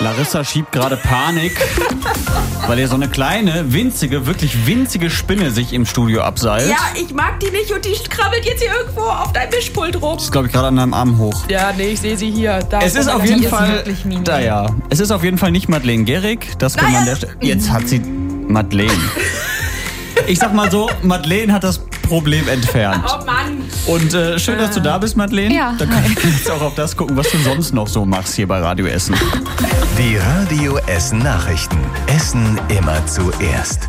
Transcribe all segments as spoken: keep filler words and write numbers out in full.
Larissa schiebt gerade Panik, weil ihr so eine kleine, winzige, wirklich winzige Spinne sich im Studio abseilt. Ja, ich mag die nicht und die krabbelt jetzt hier irgendwo auf dein Mischpult rum. Das ist, glaube ich, gerade an deinem Arm hoch. Ja, nee, ich sehe sie hier. Da es ist auf jeden Fall, da ja, es ist auf jeden Fall nicht Madeleine Gehrig. Das kann man der Stelle. Jetzt hat sie Madeleine. Ich sag mal so, Madeleine hat das Problem entfernt. Oh Mann. Und äh, schön, dass du da bist, Madeleine. Ja. Dann können wir jetzt auch auf das gucken, was du sonst noch so machst hier bei Radio Essen. Die Radio Essen Nachrichten. Essen immer zuerst.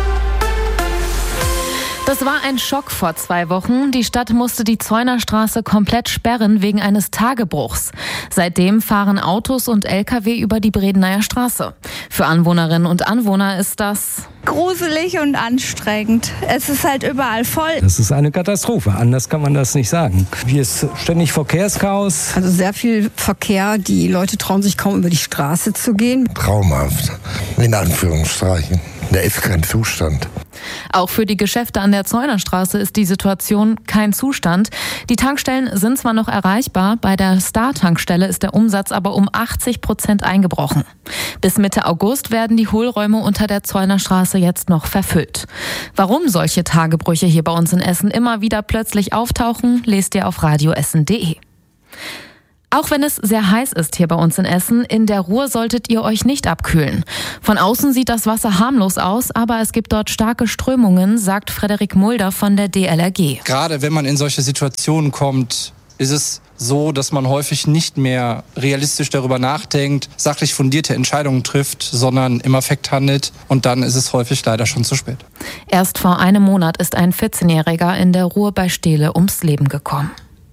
Das war ein Schock vor zwei Wochen. Die Stadt musste die Zeunerstraße komplett sperren wegen eines Tagebruchs. Seitdem fahren Autos und L K W über die Bredeneier Straße. Für Anwohnerinnen und Anwohner ist das gruselig und anstrengend. Es ist halt überall voll. Das ist eine Katastrophe, anders kann man das nicht sagen. Hier ist ständig Verkehrschaos. Also sehr viel Verkehr, die Leute trauen sich kaum über die Straße zu gehen. Traumhaft, in Anführungszeichen. Da ist kein Zustand. Auch für die Geschäfte an der Zeunerstraße ist die Situation kein Zustand. Die Tankstellen sind zwar noch erreichbar, bei der Star-Tankstelle ist der Umsatz aber um achtzig Prozent eingebrochen. Bis Mitte August werden die Hohlräume unter der Zeunerstraße jetzt noch verfüllt. Warum solche Tagebrüche hier bei uns in Essen immer wieder plötzlich auftauchen, lest ihr auf radioessen punkt de. Auch wenn es sehr heiß ist hier bei uns in Essen, in der Ruhr solltet ihr euch nicht abkühlen. Von außen sieht das Wasser harmlos aus, aber es gibt dort starke Strömungen, sagt Frederik Mulder von der D L R G. Gerade wenn man in solche Situationen kommt, ist es so, dass man häufig nicht mehr realistisch darüber nachdenkt, sachlich fundierte Entscheidungen trifft, sondern im Affekt handelt und dann ist es häufig leider schon zu spät. Erst vor einem Monat ist ein vierzehnjähriger in der Ruhr bei Steele ums Leben gekommen.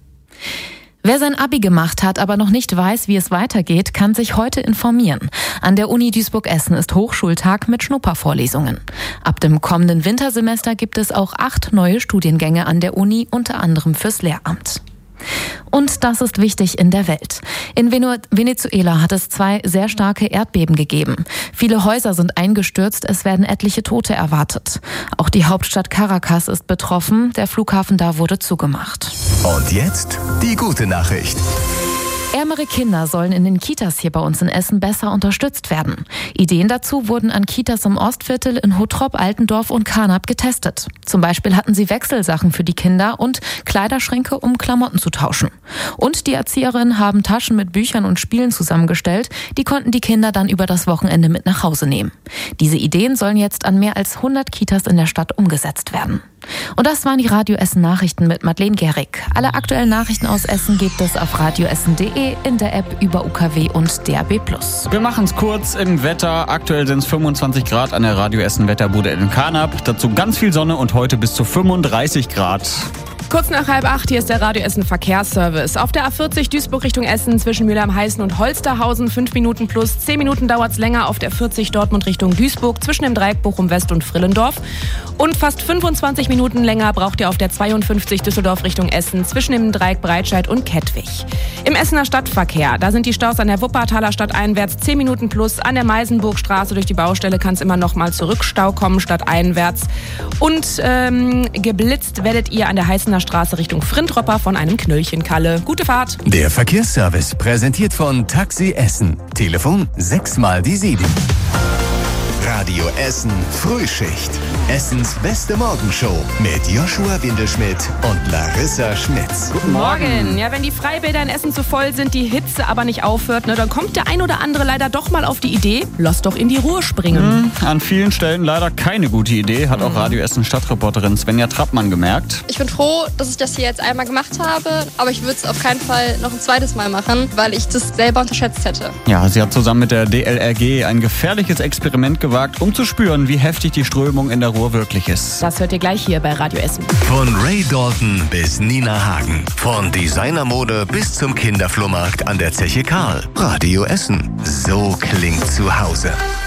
Wer sein Abi gemacht hat, aber noch nicht weiß, wie es weitergeht, kann sich heute informieren. An der Uni Duisburg-Essen ist Hochschultag mit Schnuppervorlesungen. Ab dem kommenden Wintersemester gibt es auch acht neue Studiengänge an der Uni, unter anderem fürs Lehramt. Und das ist wichtig in der Welt. In Venezuela hat es zwei sehr starke Erdbeben gegeben. Viele Häuser sind eingestürzt, es werden etliche Tote erwartet. Auch die Hauptstadt Caracas ist betroffen, der Flughafen da wurde zugemacht. Und jetzt die gute Nachricht. Ärmere Kinder sollen in den Kitas hier bei uns in Essen besser unterstützt werden. Ideen dazu wurden an Kitas im Ostviertel, in Hottrop, Altendorf und Carnap getestet. Zum Beispiel hatten sie Wechselsachen für die Kinder und Kleiderschränke, um Klamotten zu tauschen. Und die Erzieherinnen haben Taschen mit Büchern und Spielen zusammengestellt. Die konnten die Kinder dann über das Wochenende mit nach Hause nehmen. Diese Ideen sollen jetzt an mehr als hundert Kitas in der Stadt umgesetzt werden. Und das waren die Radio Essen Nachrichten mit Madeleine Gehrig. Alle aktuellen Nachrichten aus Essen gibt es auf radioessen punkt de, in der App über U K W und D A B plus. Wir machen es kurz im Wetter. Aktuell sind es fünfundzwanzig Grad an der Radio Essen Wetterbude in Carnap. Dazu ganz viel Sonne und heute bis zu fünfunddreißig Grad. Kurz nach halb acht, hier ist der Radio Essen Verkehrsservice. Auf der A vierzig Duisburg Richtung Essen zwischen Mülheim-Heißen und Holsterhausen fünf Minuten plus. zehn Minuten dauert es länger auf der vierzig Dortmund Richtung Duisburg zwischen dem Dreieck Bochum-West und Frillendorf. Und fast fünfundzwanzig Minuten länger braucht ihr auf der zweiundfünfzig Düsseldorf Richtung Essen zwischen dem Dreieck Breitscheid und Kettwig. Im Essener Stadtverkehr, da sind die Staus an der Wuppertaler Stadt einwärts zehn Minuten plus. An der Meisenburgstraße durch die Baustelle kann es immer noch mal Zurückstau kommen statt einwärts. Und ähm, geblitzt werdet ihr an der Heißener Straße Richtung Frintropper von einem Knöllchenkalle. Gute Fahrt. Der Verkehrsservice präsentiert von Taxi Essen. Telefon sechs mal die sieben. Radio Essen Frühschicht. Essens beste Morgenshow mit Joshua Windelschmidt und Larissa Schmitz. Guten Morgen. Ja, wenn die Freibäder in Essen zu voll sind, die Hitze aber nicht aufhört, ne, dann kommt der ein oder andere leider doch mal auf die Idee, lass doch in die Ruhr springen. Mhm, an vielen Stellen leider keine gute Idee, hat auch Radio Essen Stadtreporterin Svenja Trappmann gemerkt. Ich bin froh, dass ich das hier jetzt einmal gemacht habe, aber ich würde es auf keinen Fall noch ein zweites Mal machen, weil ich das selber unterschätzt hätte. Ja, sie hat zusammen mit der D L R G ein gefährliches Experiment gewagt, um zu spüren, wie heftig die Strömung in der Ruhr wirklich ist. Das hört ihr gleich hier bei Radio Essen. Von Ray Dalton bis Nina Hagen. Von Designermode bis zum Kinderflohmarkt an der Zeche Karl. Radio Essen. So klingt zu Hause.